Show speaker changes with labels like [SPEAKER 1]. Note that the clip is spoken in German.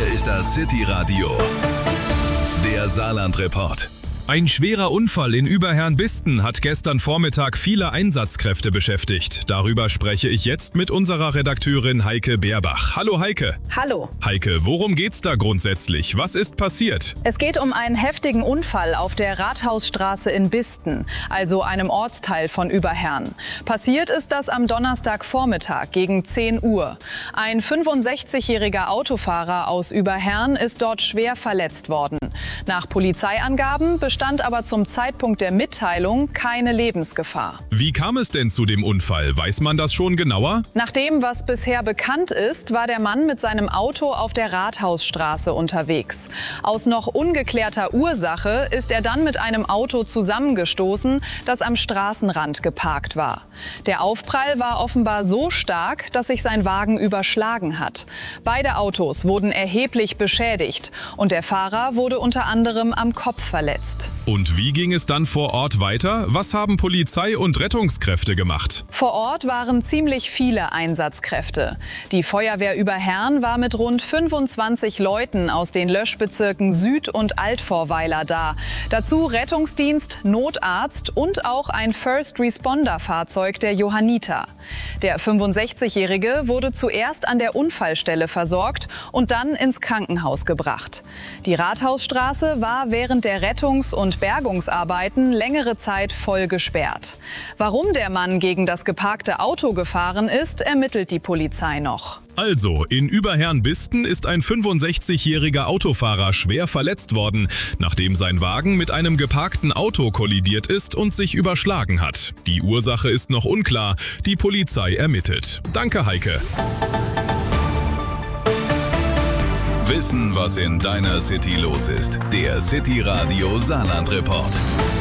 [SPEAKER 1] Hier ist das City Radio, der Saarland-Report.
[SPEAKER 2] Ein schwerer Unfall in Überherrn-Bisten hat gestern Vormittag viele Einsatzkräfte beschäftigt. Darüber spreche ich jetzt mit unserer Redakteurin Heike Beerbach. Hallo Heike.
[SPEAKER 3] Hallo.
[SPEAKER 2] Heike, worum geht's da grundsätzlich? Was ist passiert?
[SPEAKER 3] Es geht um einen heftigen Unfall auf der Rathausstraße in Bisten, also einem Ortsteil von Überherrn. Passiert ist das am Donnerstagvormittag gegen 10 Uhr. Ein 65-jähriger Autofahrer aus Überherrn ist dort schwer verletzt worden. Nach Polizeiangaben bestand aber zum Zeitpunkt der Mitteilung keine Lebensgefahr.
[SPEAKER 2] Wie kam es denn zu dem Unfall? Weiß man das schon genauer?
[SPEAKER 3] Nach dem, was bisher bekannt ist, war der Mann mit seinem Auto auf der Rathausstraße unterwegs. Aus noch ungeklärter Ursache ist er dann mit einem Auto zusammengestoßen, das am Straßenrand geparkt war. Der Aufprall war offenbar so stark, dass sich sein Wagen überschlagen hat. Beide Autos wurden erheblich beschädigt und der Fahrer wurde unter anderem am Kopf verletzt.
[SPEAKER 2] Und wie ging es dann vor Ort weiter? Was haben Polizei und Rettungskräfte gemacht?
[SPEAKER 3] Vor Ort waren ziemlich viele Einsatzkräfte. Die Feuerwehr Überherrn war mit rund 25 Leuten aus den Löschbezirken Süd- und Altvorweiler da. Dazu Rettungsdienst, Notarzt und auch ein First-Responder-Fahrzeug der Johanniter. Der 65-Jährige wurde zuerst an der Unfallstelle versorgt und dann ins Krankenhaus gebracht. Die Rathausstraße war während der Rettungs- und Bergungsarbeiten längere Zeit voll gesperrt. Warum der Mann gegen das geparkte Auto gefahren ist, ermittelt die Polizei noch.
[SPEAKER 2] Also, in Überherrn-Bisten ist ein 65-jähriger Autofahrer schwer verletzt worden, nachdem sein Wagen mit einem geparkten Auto kollidiert ist und sich überschlagen hat. Die Ursache ist noch unklar, die Polizei ermittelt. Danke, Heike.
[SPEAKER 1] Wissen, was in deiner City los ist. Der City Radio Saarland-Report.